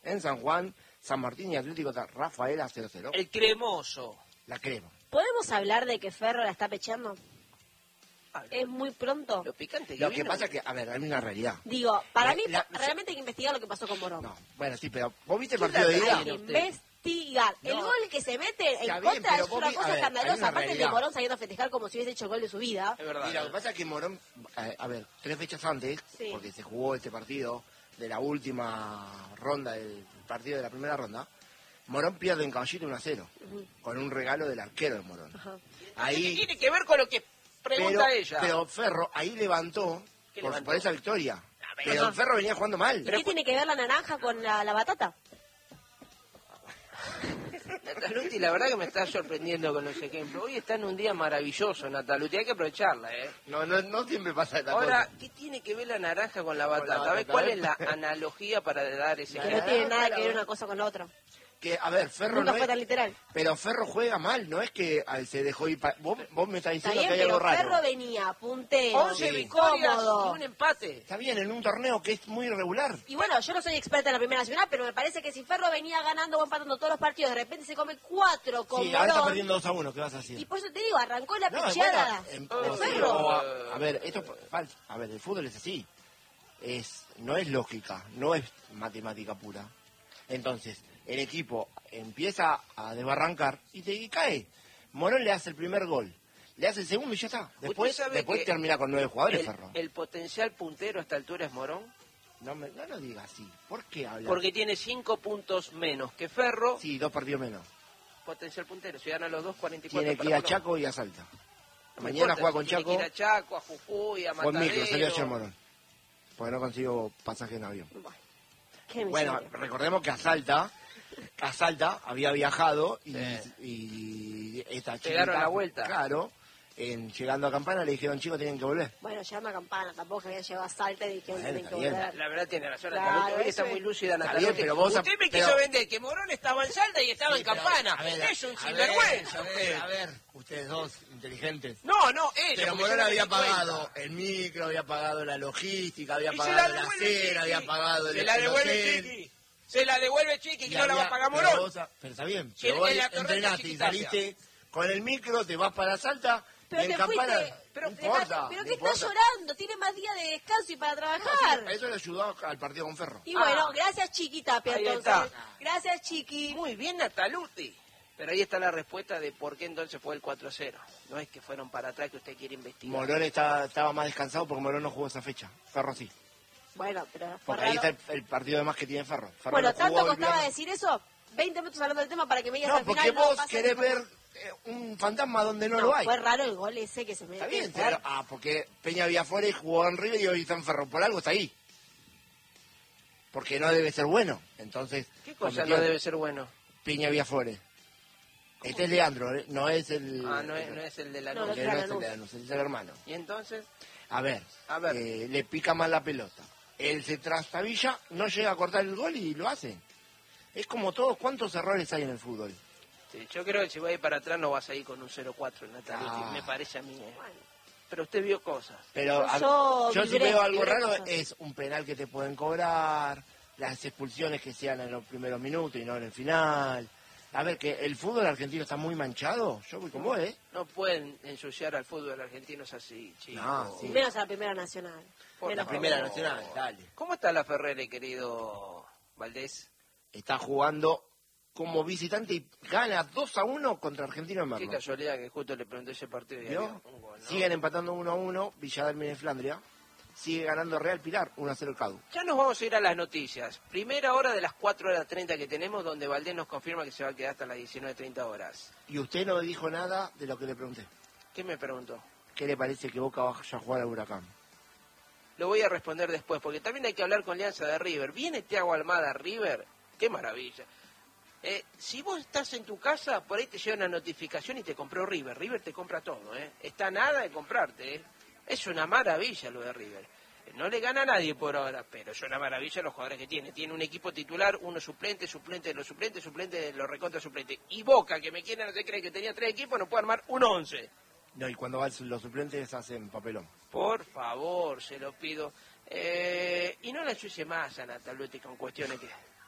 en San Juan, San Martín y Atlético Rafaela 0-0. El cremoso. La crema. ¿Podemos hablar de que Ferro la está pecheando? ¿Es muy pronto? Lo picante Lo que pasa es que, a ver, hay una realidad. Digo, para mí realmente hay que investigar lo que pasó con Morón. No, bueno, sí, pero ¿vos viste el partido de ida? Hay que investigar. El gol que se mete en bien, contra es pero una vos cosa hay escandalosa. una Aparte de realidad. Morón saliendo a festejar como si hubiese hecho el gol de su vida. Es verdad. Y lo que pasa es que Morón, a ver, 3 fechas antes, Sí. porque se jugó este partido de la última ronda del partido de la primera ronda, Morón pierde en Caballito 1-0, con un regalo del arquero de Morón. Ajá. ¿Qué Ahí, tiene que ver con lo que pregunta ella? pero Ferro ahí levantó ¿Qué por, levantó? por esa victoria. ver, Pero ajá. el Ferro venía jugando mal. ¿Y qué tiene que ver la naranja con la batata? Nataluti, la verdad que me está sorprendiendo con los ejemplos. Hoy está en un día maravilloso, Nataluti, hay que aprovecharla, ¿eh? No siempre pasa esta Ahora, cosa. ¿qué tiene que ver la naranja con la Con la batata? A ver, batata, ¿cuál a ver. es la analogía para dar ese Que no ejemplo? tiene nada que ver una cosa con la otra. Que, a ver, Ferro Nunca no fue es, tan literal. pero Ferro juega mal, no es que se dejó ir. Vos me estás Está diciendo bien, que hay algo pero raro. Ferro venía puntero, 11 victorias y cómodo. un empate. Está bien, en un torneo que es muy irregular. Y bueno, yo no soy experta en la Primera Nacional, pero me parece que si Ferro venía ganando o empatando todos los partidos, de repente se come 4 con Sí, ahora está Morón. perdiendo 2-1, ¿qué vas a hacer? Y por eso te digo, arrancó la No, pecheada bueno, de sí, Ferro. a ver, esto es falso. A ver, el fútbol es así. No es lógica, no es matemática pura. Entonces, el equipo empieza a desbarrancar y te cae. Morón le hace el primer gol, le hace el segundo y ya está. Después sabe que termina con 9 jugadores, Ferro. el potencial puntero a esta altura es Morón, No lo digas así. ¿Por qué hablas? porque tiene 5 puntos menos que Ferro. Sí, 2 partidos menos. Potencial puntero, si gana los dos, 44 Tiene que ir para a Morón. Chaco y a Salta. No me Mañana importa, juega con si tiene Chaco. que ir a Chaco, a Jujuy, a Con Matadero. micro, salió ayer Morón. Porque no consigo pasaje en avión. Bueno, qué Bueno, miseria. recordemos que a Salta había viajado y esta chica. Pegaron la vuelta. Claro, llegando a Campana le dijeron, chicos, tienen que volver. Bueno, llegando a Campana, tampoco que había llegado a Salta y dijeron Bueno, tienen que está bien. volver. La verdad tiene razón, Claro, Nataluti. Hoy eso está es. muy lúcida, Está Nataluti. bien, pero vos Usted me quiso pero- vender que Morón estaba en Salta y estaba en pero, Campana. a ver, Es un a sinvergüenza ver, usted. a ver, ustedes dos inteligentes. No, ella. Pero porque Morón yo no había me di cuenta. pagado el micro, había pagado la logística, había Y se pagado la devuelve cena, Chiqui. había pagado Se el la devuelve hotel. Chiqui. Se la devuelve Chiqui, Y que no la va a había- pagar pero Morón. pero está bien, Si pero vos en la torreta entrenaste y Chiquitapia. saliste con el micro, te vas para Salta Pero y en te Campana. fuiste, pero, no importa, pero no que está importa. llorando, tiene más días de descanso y para trabajar. Eso le ayudó al partido con Ferro. Y bueno, gracias Chiquitapia Ahí entonces. está. Gracias Chiqui. Muy bien, Nataluti. Pero ahí está la respuesta de por qué entonces fue el 4-0. No es que fueron para atrás que usted quiere investigar. Morón estaba más descansado porque Morón no jugó esa fecha. Ferro sí. Bueno, pero fue Porque ahí raro. está el partido de más que tiene Ferro. Ferro Bueno, no jugó tanto el costaba viernes. decir eso. 20 minutos hablando del tema para que me digas No, al porque final. vos pasa querés ni ver como- un fantasma donde no, No, lo hay. fue raro el gol ese que se me Está bien, pero, porque Peña Villafuere jugó en River y hoy está en Ferro. Por algo está ahí. Porque no debe ser bueno. Entonces, ¿Qué cosa cometió no debe ser bueno? Peña Villafuere. Este es Leandro, no es el... Ah, no es el de la No, noche. que no es el Lanús. Leandro, es el hermano. Y entonces, A ver, A ver. le pica mal la pelota. Él se trastabilla, no llega a cortar el gol y lo hace. Es como todos, ¿cuántos errores hay en el fútbol? sí, yo creo que si voy a ir para atrás no vas a ir con un 0-4 en Nataluti. Ah. Me parece a mí. Pero usted vio cosas. Pero Yo si vibré, veo algo vibré raro cosas. es un penal que te pueden cobrar, las expulsiones que sean en los primeros minutos y no en el final. A ver, que el fútbol argentino está muy manchado. Yo voy con vos, ¿eh? No pueden ensuciar al fútbol argentino así, chicos. No, sí. Menos a la Primera Nacional. Por Menos La primera favor. nacional, dale. ¿Cómo está la Ferrere, querido Valdés? Está jugando como visitante y gana 2-1 contra Argentino en Qué Merlo. casualidad que justo le pregunté ese partido y ¿Vio? había un gol, ¿no? Siguen empatando 1-1, Villadalmine de Flandria. Sigue ganando Real Pilar, 1-0 el Cadu. Ya nos vamos a ir a las noticias. Primera hora de las 4:30 que tenemos, donde Valdés nos confirma que se va a quedar hasta las 19:30. Y usted no dijo nada de lo que le pregunté. ¿Qué me preguntó? ¿Qué le parece que Boca vaya a jugar al Huracán? Lo voy a responder después, porque también hay que hablar con Alianza de River. ¿Viene Thiago Almada a River? ¡Qué maravilla! Si vos estás en tu casa, por ahí te llega una notificación y te compró River. River te compra todo, ¿eh? Está a nada de comprarte, ¿eh? Es una maravilla lo de River. No le gana a nadie por ahora, pero es una maravilla los jugadores que tiene. Tiene un equipo titular, uno suplente, suplente de los suplentes, suplente de los recontra suplentes. Y Boca, que me quiere, no se cree que tenía 3 equipos, no puede armar un 11. No, y cuando van los suplentes hacen papelón. Por favor, se lo pido. Y no la ensucie más a Nataluti con cuestiones que...